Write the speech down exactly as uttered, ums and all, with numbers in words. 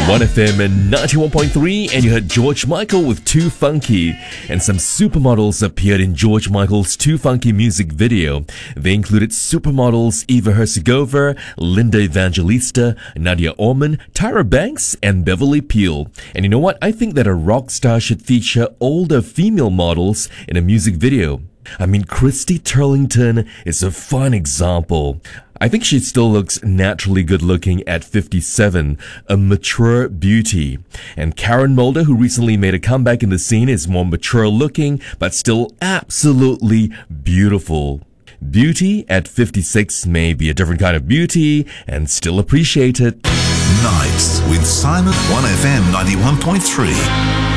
one F M and ninety-one point three, and you heard George Michael with Too Funky. And some supermodels appeared in George Michael's Too Funky music video. They included supermodels Eva Herzegovina, Linda Evangelista, Nadia Orman, Tyra Banks, and Beverly Peel. And you know what? I think that a rock star should feature older female models in a music video. I mean, Christy Turlington is a fun example. I think she still looks naturally good looking at fifty-seven, a mature beauty. And Karen Mulder, who recently made a comeback in the scene, is more mature looking, but still absolutely beautiful. Beauty at fifty-six may be a different kind of beauty and still appreciate it. Nights with Simon, one F M ninety-one point three.